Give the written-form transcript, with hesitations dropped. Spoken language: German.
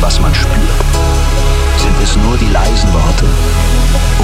was man spürt? Sind es nur die leisen Worte